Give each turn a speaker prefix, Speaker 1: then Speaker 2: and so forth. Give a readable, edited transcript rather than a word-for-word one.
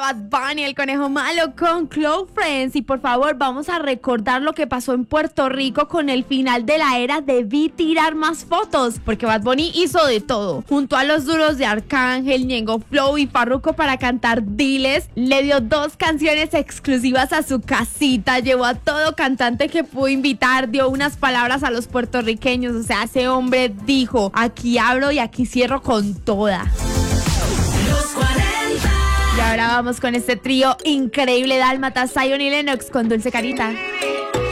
Speaker 1: Bad Bunny, el conejo malo con Close Friends. Y por favor, vamos a recordar lo que pasó en Puerto Rico con el final de la era Debí Tirar Más Fotos, porque Bad Bunny hizo de todo. Junto a los duros de Arcángel, Ñengo Flow y Farruko para cantar Diles, le dio 2 canciones exclusivas a su casita, llevó a todo cantante que pudo invitar, dio unas palabras a los puertorriqueños. O sea, ese hombre dijo: aquí abro y aquí cierro con toda.
Speaker 2: Los 40.
Speaker 1: Y ahora vamos con este trío increíble, Dálmatas, Zion y Lennox con Dulce Carita.